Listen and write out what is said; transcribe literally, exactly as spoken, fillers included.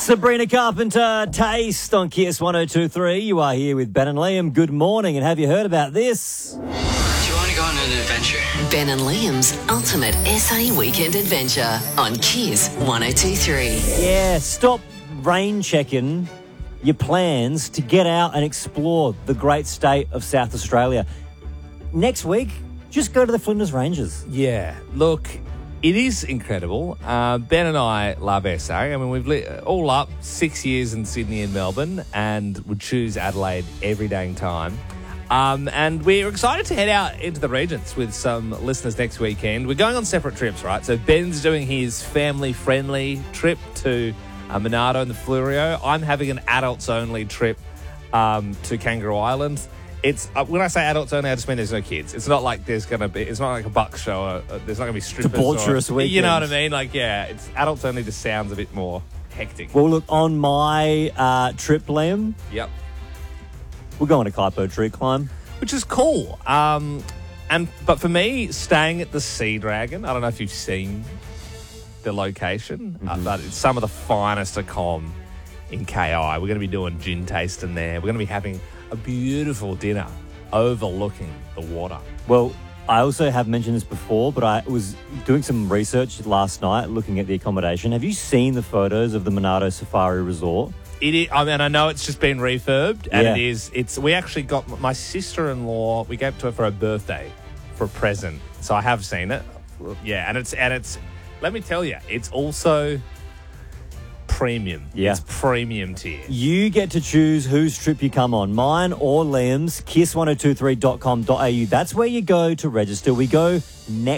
Sabrina Carpenter, Taste on Kiss one oh two point three. You are here with Ben and Liam. Good morning, and have you heard about this? Do you want to go on an adventure? Ben and Liam's ultimate S A weekend adventure on Kiss one oh two point three. Yeah, stop rain checking your plans to get out and explore the great state of South Australia. Next week, just go to the Flinders Ranges. Yeah, look, it is incredible. Uh, Ben and I love S A. I mean, we've li- all up six years in Sydney and Melbourne and would choose Adelaide every dang time. Um, and we're excited to head out into the regions with some listeners next weekend. We're going on separate trips, right? So Ben's doing his family-friendly trip to uh, Monarto and the Fleurieu. I'm having an adults-only trip um, to Kangaroo Island. It's uh, when I say adults only, I just mean there's no kids. It's not like there's going to be, it's not like a buck show. Or, uh, there's not going to be strippers. Debaucherous or, weekends. You know what I mean? Like, yeah, it's adults only just sounds a bit more hectic. Well, look, on my uh, trip, Liam, Yep. we're going to Kaipo Tree Climb. Which is cool. Um, and But for me, staying at the Sea Dragon, I don't know if you've seen the location, mm-hmm. uh, but it's some of the finest accom in K I. We're going to be doing gin tasting there. We're going to be having a beautiful dinner overlooking the water. Well, I also have mentioned this before, but I was doing some research last night looking at the accommodation. Have you seen the photos of the Monarto Safari Resort? It is, I mean, I know it's just been refurbed, and Yeah. it is. It's. We actually got my sister-in-law. We gave it to her for her birthday, for a present. So I have seen it. Yeah, and it's and it's. Let me tell you, it's also premium. Yeah. It's premium tier. You get to choose whose trip you come on, mine or Liam's. kiss ten twenty-three dot com dot a u. That's where you go to register. We go next